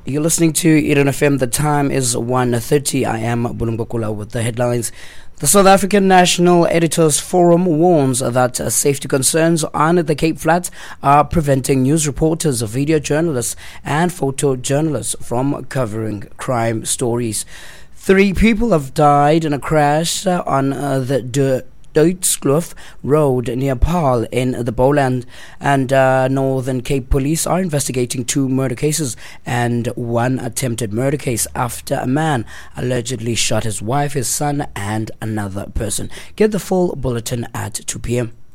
You're listening to Eden FM. The time is 1:30. I am Bulungakula with the headlines. The South African National Editors Forum warns that safety concerns on the Cape Flats are preventing news reporters, video journalists and photojournalists from covering crime stories. 3 people have died in a crash on the Duitskloof Road near Paarl in the Boland, and Northern Cape Police are investigating 2 murder cases and 1 attempted murder case after a man allegedly shot his wife, his son and another person. Get the full bulletin at 2 p.m.